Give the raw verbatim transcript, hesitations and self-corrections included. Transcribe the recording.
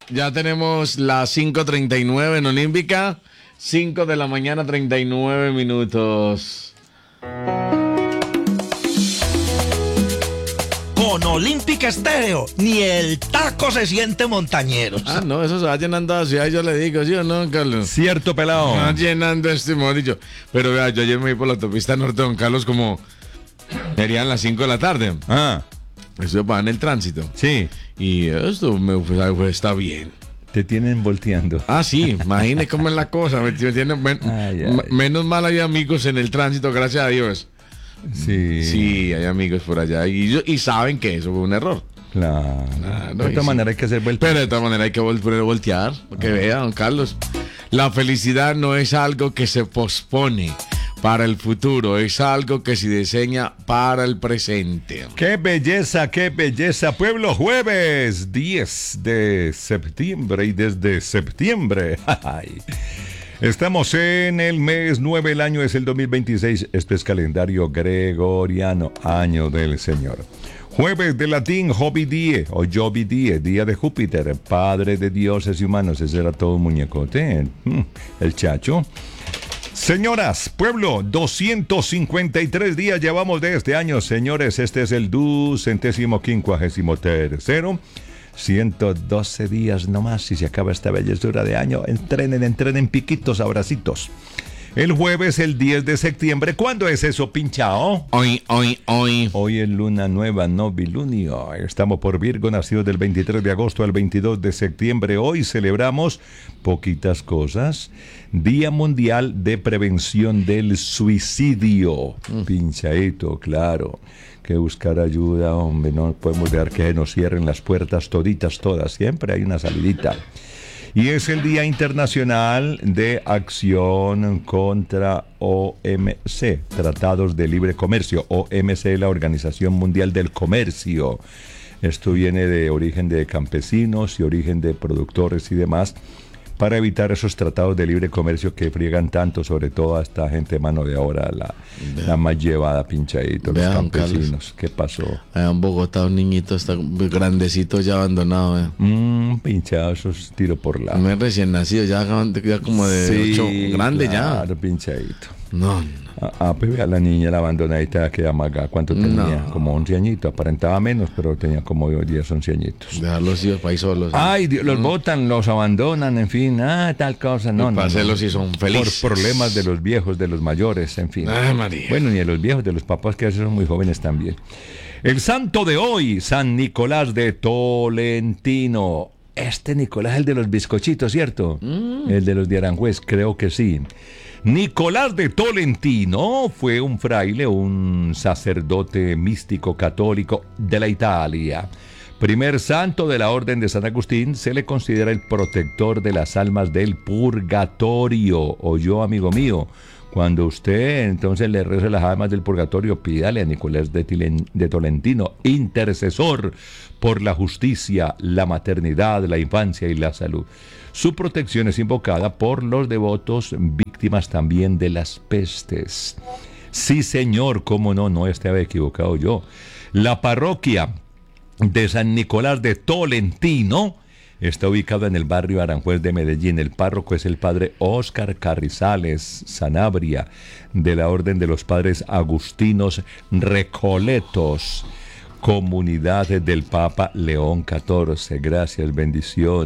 Ya tenemos las cinco treinta y nueve en Olímpica. cinco de la mañana, treinta y nueve minutos. Con Olímpica Estéreo, ni el taco se siente montañero. Ah, no, eso se va llenando la ciudad, yo le digo, ¿sí o no, Carlos? Cierto, pelado. Va llenando este dicho. Pero vea, yo ayer me fui por la autopista norte, don Carlos, como serían las cinco de la tarde. Ah, Eso va en el tránsito. sí. Y esto me, pues, está bien. Te tienen volteando. Ah, sí, imagine cómo es la cosa. Me, me tiene, men, Ay, ay. Menos mal hay amigos en el tránsito, gracias a Dios. Sí. Sí, hay amigos por allá y, y saben que eso fue un error. Claro. Claro, de y todas sí. maneras hay que hacer vuelta. Pero de todas maneras hay que vol- voltear, para que vea, don Carlos. La felicidad no es algo que se pospone para el futuro, es algo que se diseña para el presente. ¡Qué belleza, qué belleza! Pueblo, jueves diez de septiembre y desde septiembre. Ay. Estamos en el mes nueve, el año es el dos mil veintiséis. Este es calendario gregoriano, año del Señor. Jueves de latín, Jovi Die, o Jovi Die, día de Júpiter, padre de dioses y humanos. Ese era todo un muñecote, el, el chacho. Señoras, pueblo, doscientos cincuenta y tres días llevamos de este año, señores. Este es el ducentésimo quincuagésimo tercero. ciento doce días nomás y se acaba esta bellezura de año. Entrenen, entrenen, piquitos, abracitos. El jueves, el diez de septiembre. ¿Cuándo es eso, pinchao? Hoy, hoy, hoy. Hoy es luna nueva, novilunio. Estamos por Virgo, nacido del veintitrés de agosto al veintidós de septiembre. Hoy celebramos poquitas cosas. Día Mundial de Prevención del Suicidio. Mm. Pinchadito, claro. Que buscar ayuda, hombre. No podemos dejar que nos cierren las puertas toditas, todas. Siempre hay una salidita. Y es el Día Internacional de Acción contra O M C, Tratados de Libre Comercio. O M C, la Organización Mundial del Comercio. Esto viene de origen de campesinos y origen de productores y demás, para evitar esos tratados de libre comercio que friegan tanto, sobre todo a esta gente mano de obra, la, la más llevada, pinchadito, los campesinos. ¿Qué pasó? Allá en Bogotá un niñito está grandecito ya abandonado. Eh. Mmm, pinchado, esos tiros por la... No es recién nacido, ya, ya como de sí, ocho, grande claro, ya. pinchadito. No, no. Ah, ah, pues a la niña, la abandonadita que amaga, ¿cuánto tenía? No. Como once añitos, aparentaba menos, pero tenía como diez, once añitos. Dejarlos hijos para ahí solos. ¿eh? Ay, Dios, los mm. botan, los abandonan, en fin, ah, tal cosa, no, no. Para no. si son felices. Por problemas de los viejos, de los mayores, en fin. Ay, María. Bueno, ni de los viejos, de los papás que a veces son muy jóvenes también. El santo de hoy, San Nicolás de Tolentino. Este Nicolás es el de los bizcochitos, ¿cierto? Mm. El de los de Aranjuez, creo que sí. Nicolás de Tolentino fue un fraile, un sacerdote místico católico de la Italia. Primer santo de la Orden de San Agustín, se le considera el protector de las almas del purgatorio. Oyó, amigo mío, cuando usted entonces le reza las almas del purgatorio, pídale a Nicolás de, Tilen, de Tolentino, intercesor por la justicia, la maternidad, la infancia y la salud. Su protección es invocada por los devotos víctimas también de las pestes. Sí, señor, cómo no, no estaba equivocado yo. La parroquia de San Nicolás de Tolentino está ubicada en el barrio Aranjuez de Medellín. El párroco es el padre Óscar Carrizales Sanabria, de la Orden de los Padres Agustinos Recoletos, comunidad del Papa León catorce. Gracias, bendición.